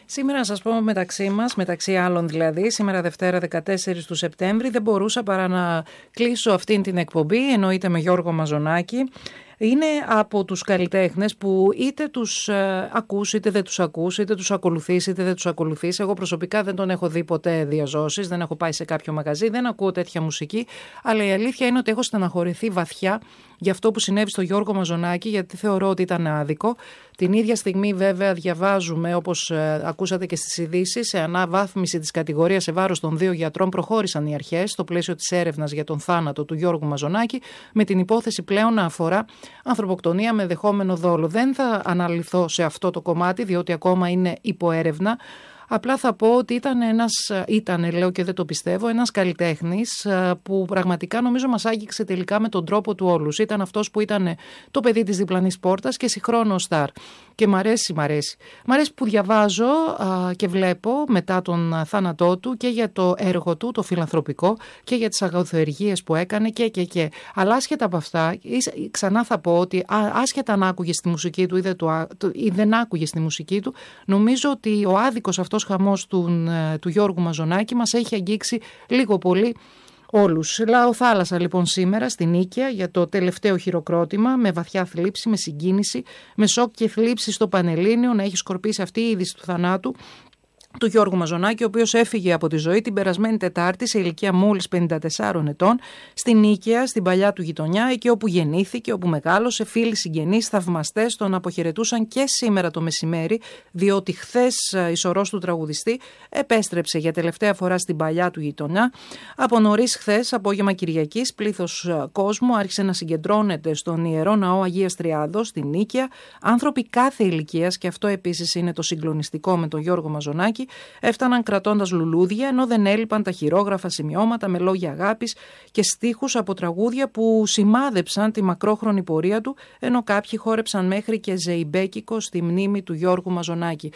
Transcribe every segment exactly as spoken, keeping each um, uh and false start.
Σήμερα να σας πω μεταξύ μας, μεταξύ άλλων δηλαδή, σήμερα Δευτέρα δεκατέσσερις του Σεπτέμβρη, δεν μπορούσα παρά να κλείσω αυτήν την εκπομπή, εννοείται με Γιώργο Μαζονάκη. Είναι από τους καλλιτέχνες που είτε τους ε, ακούς, είτε δεν τους ακούς, είτε τους ακολουθείς, είτε δεν τους ακολουθείς. Εγώ προσωπικά δεν τον έχω δει ποτέ διαζώσεις, δεν έχω πάει σε κάποιο μαγαζί, δεν ακούω τέτοια μουσική. Αλλά η αλήθεια είναι ότι έχω στεναχωρηθεί βαθιά για αυτό που συνέβη στο Γιώργο Μαζονάκη, γιατί θεωρώ ότι ήταν άδικο. Την ίδια στιγμή, βέβαια, διαβάζουμε, όπως ε, ακούσατε και στις ειδήσεις, σε αναβάθμιση της κατηγορίας σε βάρος των δύο γιατρών προχώρησαν οι αρχές στο πλαίσιο της έρευνας για τον θάνατο του Γιώργου Μαζονάκη, με την υπόθεση πλέον να αφορά ανθρωποκτονία με δεχόμενο δόλο. Δεν θα αναλυθώ σε αυτό το κομμάτι, διότι ακόμα είναι υποέρευνα. Απλά θα πω ότι ήταν ένας, ήταν, λέω και δεν το πιστεύω, ένας καλλιτέχνης που πραγματικά νομίζω μας άγγιξε τελικά με τον τρόπο του όλους. Ήταν αυτός που ήταν το παιδί της διπλανής πόρτας και συγχρόνως στάρ. Και μ' αρέσει, μ' αρέσει. Μ' αρέσει που διαβάζω α, και βλέπω μετά τον θάνατό του και για το έργο του, το φιλανθρωπικό, και για τις αγαθοεργίες που έκανε και και και. Αλλά άσχετα από αυτά, ξανά θα πω ότι α, άσχετα αν άκουγε στη μουσική του ή δεν, το, ή δεν άκουγε στη μουσική του, νομίζω ότι ο άδικος αυτός χαμός του, του Γιώργου Μαζονάκη μας έχει αγγίξει λίγο πολύ όλους. Λάω θάλασσα λοιπόν σήμερα στην Νίκαια για το τελευταίο χειροκρότημα, με βαθιά θλίψη, με συγκίνηση, με σοκ και θλίψη στο Πανελλήνιο να έχει σκορπίσει αυτή η είδηση του θανάτου του Γιώργου Μαζονάκη, ο οποίος έφυγε από τη ζωή την περασμένη Τετάρτη σε ηλικία μόλις πενήντα τεσσάρων ετών, στην Νίκαια, στην παλιά του γειτονιά, εκεί όπου γεννήθηκε, όπου μεγάλωσε. Φίλοι, συγγενείς, θαυμαστές τον αποχαιρετούσαν και σήμερα το μεσημέρι, διότι χθες η σωρός του τραγουδιστή επέστρεψε για τελευταία φορά στην παλιά του γειτονιά. Από νωρίς χθες, απόγευμα Κυριακής, πλήθος κόσμου άρχισε να συγκεντρώνεται στον Ιερό Ναό Αγίας Τριάδος, στην Νίκαια. Άνθρωποι κάθε ηλικίας, και αυτό επίσης είναι το συγκλονιστικό με τον Γιώργο Μαζονάκη, έφταναν κρατώντας λουλούδια, ενώ δεν έλειπαν τα χειρόγραφα σημειώματα με λόγια αγάπης και στίχους από τραγούδια που σημάδεψαν τη μακρόχρονη πορεία του, ενώ κάποιοι χόρεψαν μέχρι και ζεϊμπέκικο στη μνήμη του Γιώργου Μαζονάκη.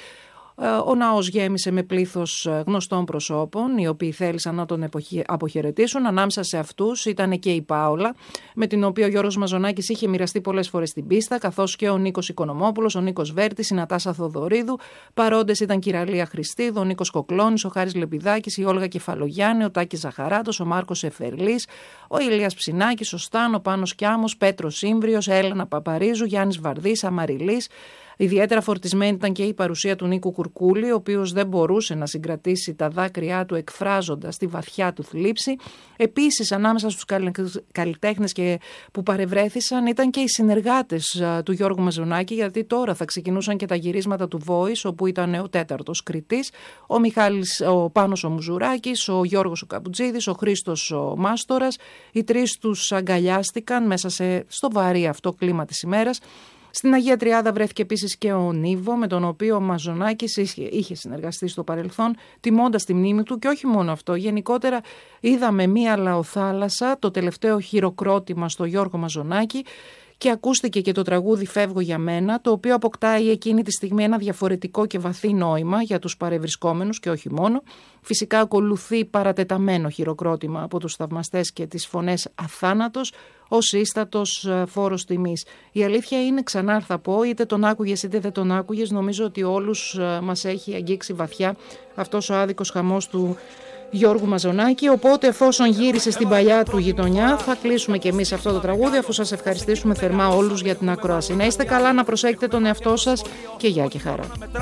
Ο ναός γέμισε με πλήθος γνωστών προσώπων, οι οποίοι θέλησαν να τον αποχαιρετήσουν. Ανάμεσα σε αυτούς ήταν και η Πάολα, με την οποία ο Γιώργος Μαζονάκης είχε μοιραστεί πολλές φορές την πίστα, καθώς και ο Νίκος Οικονομόπουλος, ο Νίκος Βέρτης, η Νατάσα Θοδωρίδου. Παρόντες ήταν η Κυραλία Χριστίδου, ο Νίκος Κοκλώνης, ο Χάρης Λεπιδάκης, η Όλγα Κεφαλογιάννη, ο Τάκης Ζαχαράτος, ο Μάρκος Εφερλής, ο Ηλίας Ψινάκης, ο Στάνο Πάνος Κιάμος, Πέτρος Σύμβριος, Έλενα Παπαρίζου, Γιάννης Βαρδής, Αμαριλής. Ιδιαίτερα φορτισμένη ήταν και η παρουσία του Νίκου Κουρκούλη, ο οποίος δεν μπορούσε να συγκρατήσει τα δάκρυά του εκφράζοντας τη βαθιά του θλίψη. Επίσης, ανάμεσα στους καλλιτέχνες και που παρευρέθησαν ήταν και οι συνεργάτες του Γιώργου Μαζονάκη, γιατί τώρα θα ξεκινούσαν και τα γυρίσματα του Voice, όπου ήταν ο τέταρτος κριτής, ο Μιχάλης, ο Πάνος ο Μουζουράκης, ο Γιώργος ο Καπουτζίδης, ο Χρήστος ο Μάστορας. Οι τρεις τους αγκαλιάστηκαν μέσα σε, στο βαρύ αυτό κλίμα της ημέρας. Στην Αγία Τριάδα βρέθηκε επίσης και ο Νίβο, με τον οποίο ο Μαζονάκης είχε συνεργαστεί στο παρελθόν, τιμώντας τη μνήμη του. Και όχι μόνο αυτό, γενικότερα είδαμε μία λαοθάλασσα, το τελευταίο χειροκρότημα στο Γιώργο Μαζονάκη, και ακούστηκε και το τραγούδι «Φεύγω για μένα», το οποίο αποκτάει εκείνη τη στιγμή ένα διαφορετικό και βαθύ νόημα για τους παρευρισκόμενους και όχι μόνο. Φυσικά ακολουθεί παρατεταμένο χειροκρότημα από τους θαυμαστές και τις φωνές «Αθάνατος», ως ίστατος φόρος τιμής. Η αλήθεια είναι, ξανά θα πω, είτε τον άκουγες είτε δεν τον άκουγες, νομίζω ότι όλους μας έχει αγγίξει βαθιά αυτός ο άδικος χαμός του Γιώργου Μαζονάκη. Οπότε, εφόσον γύρισε στην παλιά του γειτονιά, θα κλείσουμε και εμείς αυτό το τραγούδι, αφού σας ευχαριστήσουμε θερμά όλους για την ακρόαση. Να είστε καλά, να προσέχετε τον εαυτό σας και γεια και χαρά.